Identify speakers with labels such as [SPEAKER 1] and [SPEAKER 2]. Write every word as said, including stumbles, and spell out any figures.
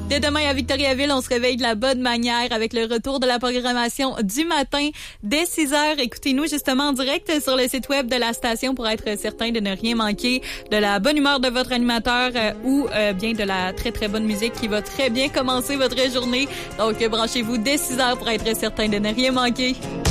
[SPEAKER 1] Dès demain à Victoriaville, on se réveille de la bonne manière avec le retour de la programmation du matin dès six heures. Écoutez-nous justement en direct sur le site web de la station pour être certain de ne rien manquer de la bonne humeur de votre animateur euh, ou euh, bien de la très très bonne musique qui va très bien commencer votre journée. Donc branchez-vous dès six heures pour être certain de ne rien manquer.